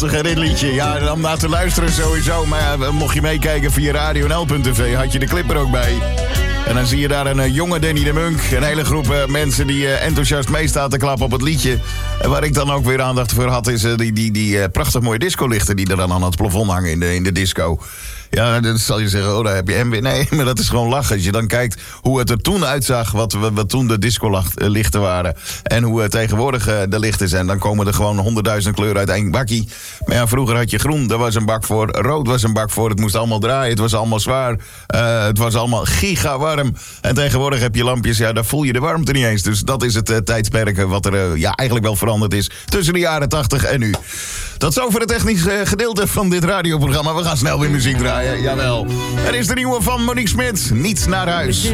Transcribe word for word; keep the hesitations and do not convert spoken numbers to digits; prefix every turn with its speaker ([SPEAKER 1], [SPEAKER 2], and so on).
[SPEAKER 1] prachtig, hè, dit liedje. Ja, om naar te luisteren sowieso. Maar ja, mocht je meekijken via radio n l punt t v, had je de clip er ook bij. En dan zie je daar een uh, jonge Danny de Munk. Een hele groep uh, mensen die uh, enthousiast meestaan te klappen op het liedje. En waar ik dan ook weer aandacht voor had, is uh, die, die, die uh, prachtig mooie discolichten die er dan aan het plafond hangen in de, in de disco. Ja, dan zal je zeggen, oh, daar heb je hem weer. Nee, maar dat is gewoon lachen. Als je dan kijkt hoe het er toen uitzag, wat, wat toen de discolichten waren. En hoe uh, tegenwoordig uh, de lichten zijn. Dan komen er gewoon honderdduizend kleuren uit één bakkie. Maar ja, vroeger had je groen, daar was een bak voor. Rood was een bak voor. Het moest allemaal draaien. Het was allemaal zwaar. Uh, het was allemaal giga warm. En tegenwoordig heb je lampjes, ja, daar voel je de warmte niet eens. Dus dat is het uh, tijdsperk wat er uh, ja, eigenlijk wel veranderd is tussen de jaren tachtig en nu. Tot zover het technische uh, gedeelte van dit radioprogramma. We gaan snel weer muziek draaien, jawel. Er is de nieuwe van Monique Smit, Niets naar huis.